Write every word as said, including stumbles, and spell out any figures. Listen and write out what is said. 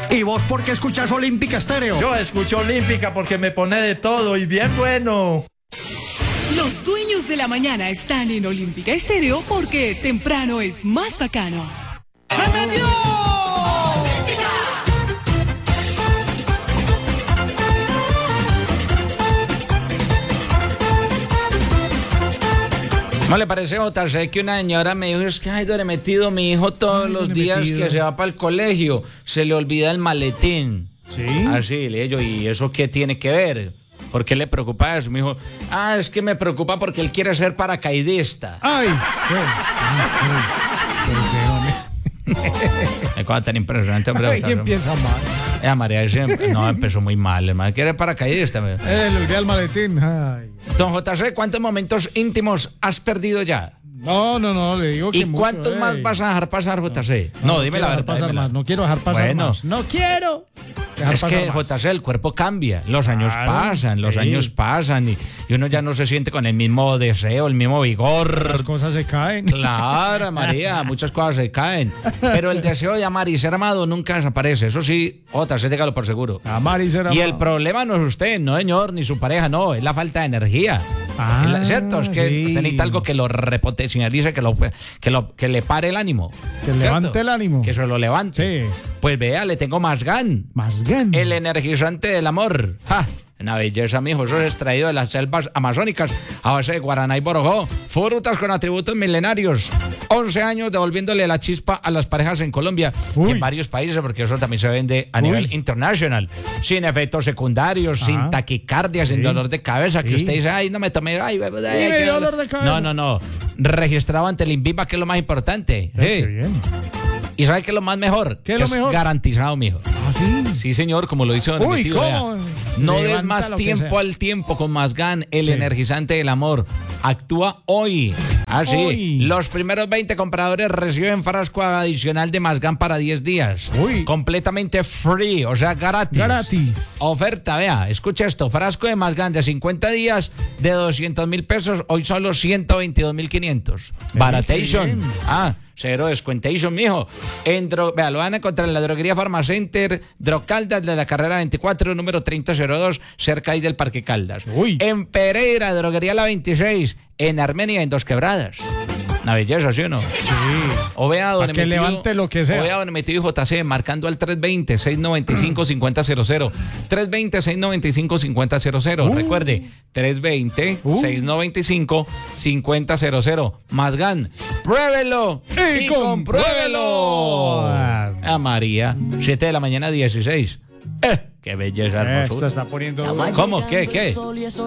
¿Y vos por qué escuchás Olímpica Estéreo? Yo escucho Olímpica porque me pone de todo y bien bueno. Los dueños de la mañana están en Olímpica Estéreo porque temprano es más bacano. ¡Se metió! ¿Cómo le parece, J C, que una señora me dijo, es que ay, he metido mi hijo todos ay, los días metido. Que se va para el colegio, se le olvida el maletín? ¿Sí? Así, le digo, ¿y eso qué tiene que ver? ¿Por qué le preocupa eso? Me dijo, ah, es que me preocupa porque él quiere ser paracaidista. ¡Ay! Qué cosa tan impresionante, hombre. Ay, empieza mal. Eh, María, ese, no, empezó muy mal, hermano. Quiere paracaidista. Eh, le olvidé el maletín. Ay. Don J C, ¿cuántos momentos íntimos has perdido ya? No, no, no, le digo que ¿Y mucho, cuántos ey. más vas a dejar pasar, J C? No, No, no dime la verdad. Pasar más, no quiero dejar pasar bueno. más. No quiero dejar es pasar que, más. J C, el cuerpo cambia. Los años Claro, pasan, los sí. años pasan y, y uno ya no se siente con el mismo deseo, el mismo vigor. Las cosas se caen. Claro, María, muchas cosas se caen. Pero el deseo de amar y ser amado nunca desaparece. Eso sí, J C, déjalo por seguro. Amar y ser amado. Y el problema no es usted, no señor, ni su pareja, no, es la falta de energía. Ah, Es la- ¿Cierto? Es que sí. usted necesita algo que lo repotencialice, que lo, que lo que le pare el ánimo. Que ¿Cierto? levante el ánimo. Que se lo levante. Sí. Pues vea, le tengo Mazgan. Mazgan. El energizante del amor. ¡Ja! Una belleza, mijo. Eso es extraído de las selvas amazónicas a base de guaraná y borojó. Frutas con atributos milenarios. once años devolviéndole la chispa a las parejas en Colombia Uy. y en varios países, porque eso también se vende a Uy. nivel internacional. Sin efectos secundarios, Ah. sin taquicardia, sin Sí. dolor de cabeza. Que Sí. usted dice, ay, no me tomé. Ay, ay, ay, me qué dio dolor de cabeza. No, no, no. Registrado ante el INVIMA, que es lo más importante. Eh, qué Sí. bien. ¿Y sabe qué es lo más mejor? ¿Qué es Que lo mejor? Garantizado, mijo. ¿Ah, sí? Sí, señor, como lo dice Don Uy, Emetido, vea. ¿cómo? No des Levanta más lo que tiempo sea. al tiempo con Mazgan, el Sí. energizante del amor. Actúa hoy. Así, Hoy. los primeros veinte compradores reciben frasco adicional de Mazgan para diez días. Uy. Completamente free, o sea, gratis. Gratis. Oferta, vea, escucha esto. Frasco de Mazgan de cincuenta días de doscientos mil pesos, hoy solo ciento veintidós mil quinientos. Baratation. bien. Ah, cero descuentation, mijo. En dro- vea, lo van a encontrar en la droguería Pharmacenter, Drocaldas de la carrera veinticuatro, número treinta cero dos, cerca ahí del Parque Caldas. Uy. En Pereira, droguería La veintiséis, en Armenia, en Dos Quebradas. Una belleza, ¿sí o no? Sí. O vea, don Pa' que Emetido, levante lo que sea. O vea, don Emetido y J C marcando al tres veinte, seiscientos noventa y cinco, cincuenta cero cero. tres veinte, seiscientos noventa y cinco, cincuenta cero cero. Uh. Recuerde, tres veinte, Uh. seiscientos noventa y cinco, cincuenta cero cero. Mazgan, pruébelo Y y, compruébelo. compruébelo. A María, siete de la mañana, dieciséis. Eh, qué belleza, Esto hermosura. está poniendo... ¿Cómo? ¿Qué? ¿Qué?